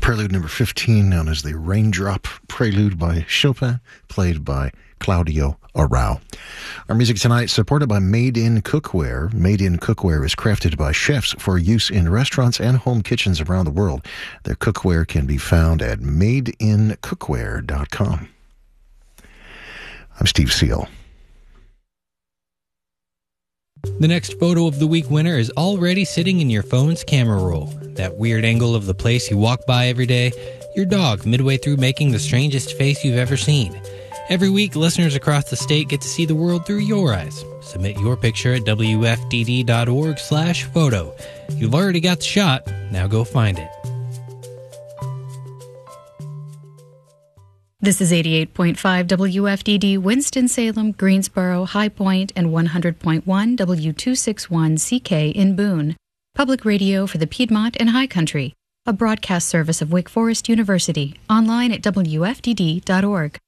Prelude number 15, known as the Raindrop Prelude by Chopin, played by Claudio Arrau. Our music tonight supported by Made in Cookware. Made in Cookware is crafted by chefs for use in restaurants and home kitchens around the world. Their cookware can be found at madeincookware.com. I'm Steve Seal. The next photo of the week winner is already sitting in your phone's camera roll. That weird angle of the place you walk by every day, your dog midway through making the strangest face you've ever seen. Every week, listeners across the state get to see the world through your eyes. Submit your picture at wfdd.org/photo. You've already got the shot, now go find it. This is 88.5 WFDD, Winston-Salem, Greensboro, High Point, and 100.1 W261CK in Boone. Public radio for the Piedmont and High Country. A broadcast service of Wake Forest University. Online at WFDD.org.